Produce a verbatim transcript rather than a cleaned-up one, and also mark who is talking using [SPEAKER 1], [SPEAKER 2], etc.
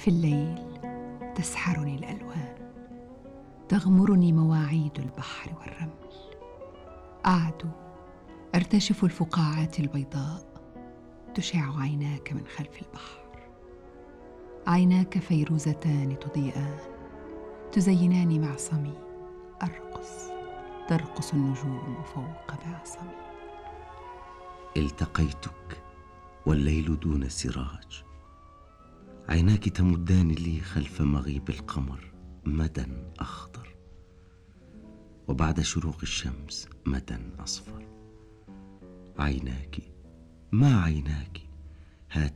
[SPEAKER 1] في الليل تسحرني الألوان، تغمرني مواعيد البحر والرمل، أعدو أرتشف الفقاعات البيضاء، تشع عيناك من خلف البحر، عيناك فيروزتان تضيئان، تزينان معصمي، أرقص ترقص النجوم فوق معصمي.
[SPEAKER 2] التقيتك والليل دون سراج، عيناك تمدان لي خلف مغيب القمر مدى أخضر، وبعد شروق الشمس مدى أصفر. عيناك ما عيناك هاتان